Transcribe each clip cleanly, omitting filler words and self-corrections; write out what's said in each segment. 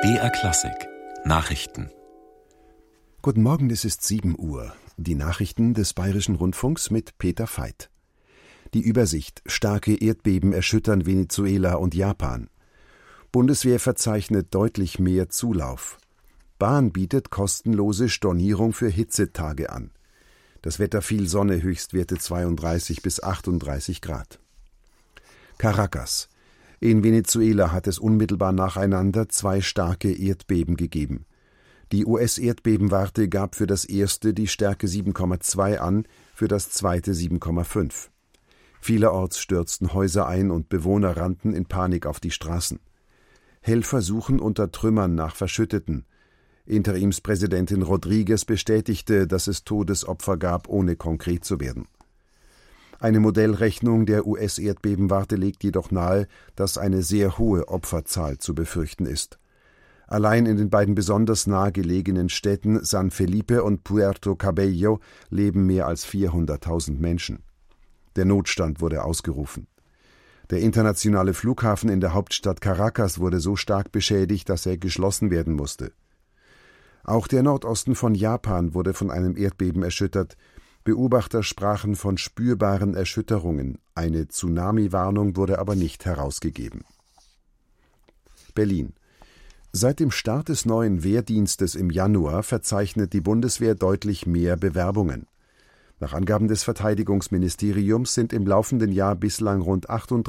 BR Klassik Nachrichten. Guten Morgen, es ist 7 Uhr. Die Nachrichten des Bayerischen Rundfunks mit Peter Veit. Die Übersicht: Starke Erdbeben erschüttern Venezuela und Japan. Bundeswehr verzeichnet deutlich mehr Zulauf. Bahn bietet kostenlose Stornierung für Hitzetage an. Das Wetter: viel Sonne, Höchstwerte 32 bis 38 Grad. Caracas. In Venezuela hat es unmittelbar nacheinander 2 starke Erdbeben gegeben. Die US-Erdbebenwarte gab für das erste die Stärke 7,2 an, für das zweite 7,5. Vielerorts stürzten Häuser ein und Bewohner rannten in Panik auf die Straßen. Helfer suchen unter Trümmern nach Verschütteten. Interimspräsidentin Rodriguez bestätigte, dass es Todesopfer gab, ohne konkret zu werden. Eine Modellrechnung der US-Erdbebenwarte legt jedoch nahe, dass eine sehr hohe Opferzahl zu befürchten ist. Allein in den beiden besonders nahegelegenen Städten San Felipe und Puerto Cabello leben mehr als 400.000 Menschen. Der Notstand wurde ausgerufen. Der internationale Flughafen in der Hauptstadt Caracas wurde so stark beschädigt, dass er geschlossen werden musste. Auch der Nordosten von Japan wurde von einem Erdbeben erschüttert. Beobachter sprachen von spürbaren Erschütterungen. Eine Tsunami-Warnung wurde aber nicht herausgegeben. Berlin. Seit dem Start des neuen Wehrdienstes im Januar verzeichnet die Bundeswehr deutlich mehr Bewerbungen. Nach Angaben des Verteidigungsministeriums sind im laufenden Jahr bislang rund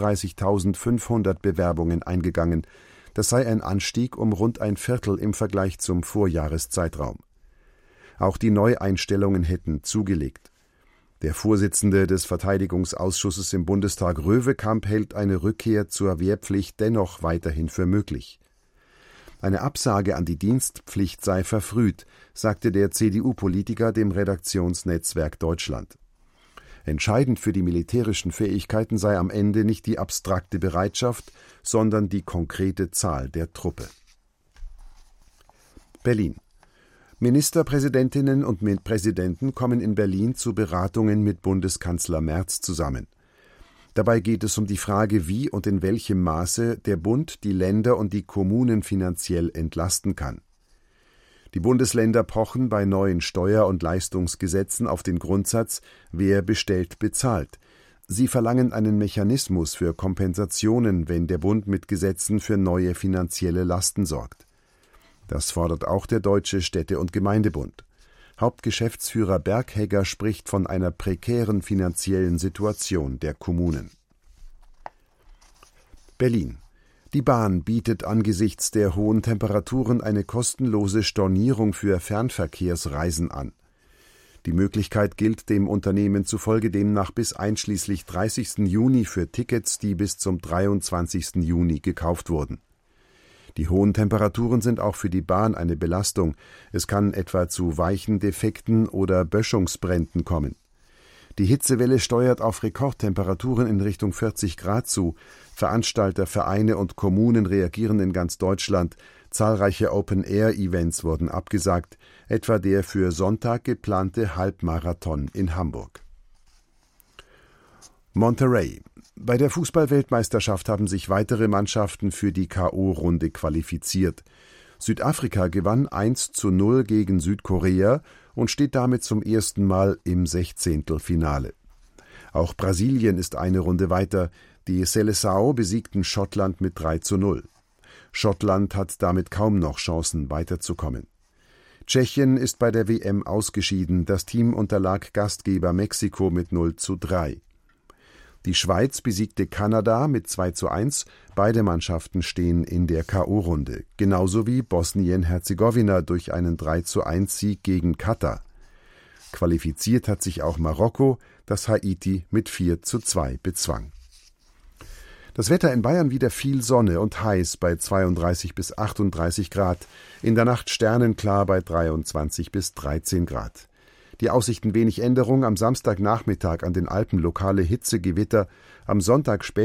38.500 Bewerbungen eingegangen. Das sei ein Anstieg um rund ein Viertel im Vergleich zum Vorjahreszeitraum. Auch die Neueinstellungen hätten zugelegt. Der Vorsitzende des Verteidigungsausschusses im Bundestag, Röwekamp, hält eine Rückkehr zur Wehrpflicht dennoch weiterhin für möglich. Eine Absage an die Dienstpflicht sei verfrüht, sagte der CDU-Politiker dem Redaktionsnetzwerk Deutschland. Entscheidend für die militärischen Fähigkeiten sei am Ende nicht die abstrakte Bereitschaft, sondern die konkrete Zahl der Truppe. Berlin. Ministerpräsidentinnen und Präsidenten kommen in Berlin zu Beratungen mit Bundeskanzler Merz zusammen. Dabei geht es um die Frage, wie und in welchem Maße der Bund die Länder und die Kommunen finanziell entlasten kann. Die Bundesländer pochen bei neuen Steuer- und Leistungsgesetzen auf den Grundsatz, wer bestellt, bezahlt. Sie verlangen einen Mechanismus für Kompensationen, wenn der Bund mit Gesetzen für neue finanzielle Lasten sorgt. Das fordert auch der Deutsche Städte- und Gemeindebund. Hauptgeschäftsführer Berghegger spricht von einer prekären finanziellen Situation der Kommunen. Berlin. Die Bahn bietet angesichts der hohen Temperaturen eine kostenlose Stornierung für Fernverkehrsreisen an. Die Möglichkeit gilt dem Unternehmen zufolge demnach bis einschließlich 30. Juni für Tickets, die bis zum 23. Juni gekauft wurden. Die hohen Temperaturen sind auch für die Bahn eine Belastung. Es kann etwa zu Weichendefekten oder Böschungsbränden kommen. Die Hitzewelle steuert auf Rekordtemperaturen in Richtung 40 Grad zu. Veranstalter, Vereine und Kommunen reagieren in ganz Deutschland. Zahlreiche Open-Air-Events wurden abgesagt, etwa der für Sonntag geplante Halbmarathon in Hamburg. Monterrey. Bei der Fußball-Weltmeisterschaft haben sich weitere Mannschaften für die K.O.-Runde qualifiziert. Südafrika gewann 1:0 gegen Südkorea und steht damit zum ersten Mal im 16. Auch Brasilien ist eine Runde weiter. Die Seleção besiegten Schottland mit 3:0. Schottland hat damit kaum noch Chancen, weiterzukommen. Tschechien ist bei der WM ausgeschieden. Das Team unterlag Gastgeber Mexiko mit 0:3. Die Schweiz besiegte Kanada mit 2:1. Beide Mannschaften stehen in der K.O.-Runde, genauso wie Bosnien-Herzegowina durch einen 3:1-Sieg gegen Katar. Qualifiziert hat sich auch Marokko, das Haiti mit 4:2 bezwang. Das Wetter in Bayern: wieder viel Sonne und heiß bei 32 bis 38 Grad, in der Nacht sternenklar bei 23 bis 13 Grad. Die Aussichten: wenig Änderung, am Samstagnachmittag an den Alpen lokale Hitzegewitter, am Sonntag